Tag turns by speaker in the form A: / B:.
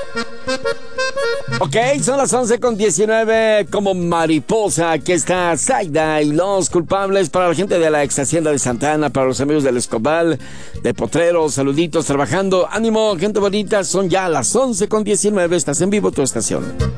A: Ok, son las 11:19 como mariposa. Aquí está Zaida y los culpables para la gente de la ex hacienda de Santa Ana, para los amigos del Escobal, de Potreros, saluditos, trabajando. Ánimo, gente bonita, son ya las 11:19. Estás en vivo, tu estación.